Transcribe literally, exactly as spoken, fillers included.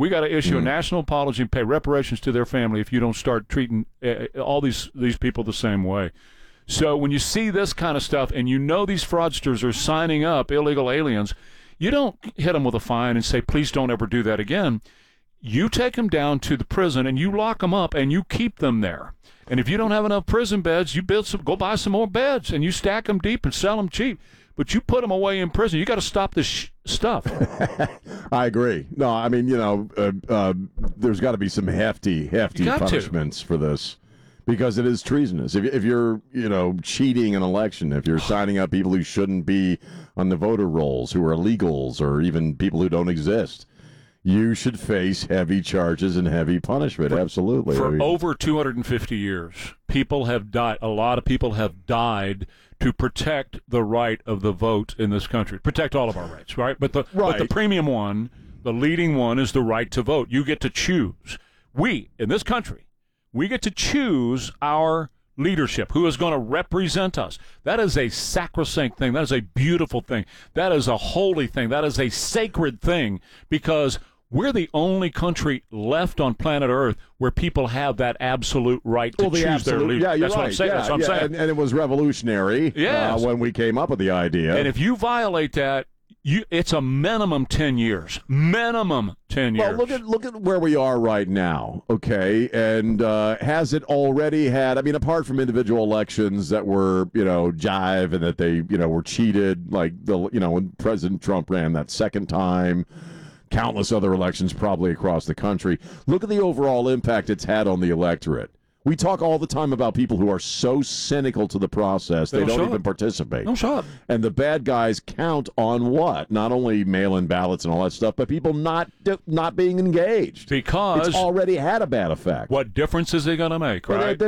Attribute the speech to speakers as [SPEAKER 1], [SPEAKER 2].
[SPEAKER 1] We got to issue
[SPEAKER 2] Mm.
[SPEAKER 1] a national apology and pay reparations to their family if you don't start treating uh, all these these people the same way. So when you see this kind of stuff and you know these fraudsters are signing up illegal aliens, you don't hit them with a fine and say, please don't ever do that again. You take them down to the prison and you lock them up and you keep them there. And if you don't have enough prison beds, you build some, go buy some more beds and you stack them deep and sell them cheap. But you put them away in prison. You got to stop this sh- stuff.
[SPEAKER 2] I agree. No, I mean, you know, uh, uh, there's got to be some hefty, hefty punishments to. for this because it is treasonous. If, if you're, you know, cheating an election, if you're signing up people who shouldn't be on the voter rolls, who are illegals, or even people who don't exist, you should face heavy charges and heavy punishment.
[SPEAKER 1] For,
[SPEAKER 2] Absolutely.
[SPEAKER 1] For
[SPEAKER 2] I mean,
[SPEAKER 1] over two hundred fifty years, people have died. A lot of people have died to protect the right of the vote in this country, protect all of our rights, right? But the
[SPEAKER 2] right.
[SPEAKER 1] but the premium one, the leading one, is the right to vote. You get to choose. We, in this country, we get to choose our leadership, who is going to represent us. That is a sacrosanct thing. That is a beautiful thing. That is a holy thing. That is a sacred thing, because we're the only country left on planet Earth where people have that absolute right to
[SPEAKER 2] well, the
[SPEAKER 1] choose
[SPEAKER 2] absolute,
[SPEAKER 1] their leader.
[SPEAKER 2] Yeah, you're
[SPEAKER 1] That's
[SPEAKER 2] right.
[SPEAKER 1] what I'm saying.
[SPEAKER 2] Yeah,
[SPEAKER 1] That's what I'm
[SPEAKER 2] yeah.
[SPEAKER 1] saying.
[SPEAKER 2] And, and it was revolutionary
[SPEAKER 1] yes.
[SPEAKER 2] uh, when we came up with the idea.
[SPEAKER 1] And if you violate that, you it's a minimum ten years. Minimum ten years.
[SPEAKER 2] Well, look at look at where we are right now, okay? And uh, has it already had? I mean, apart from individual elections that were, you know, jive and that they, you know, were cheated, like the, you know, when President Trump ran that second time. Countless other elections probably across the country. Look at the overall impact it's had on the electorate. We talk all the time about people who are so cynical to the process, they,
[SPEAKER 1] they don't,
[SPEAKER 2] don't even
[SPEAKER 1] up.
[SPEAKER 2] participate.
[SPEAKER 1] Don't show up.
[SPEAKER 2] And the bad guys count on what? Not only mail-in ballots and all that stuff, but people not not being engaged.
[SPEAKER 1] Because
[SPEAKER 2] it's already had a bad effect.
[SPEAKER 1] What difference is it going to make, right?
[SPEAKER 2] Well,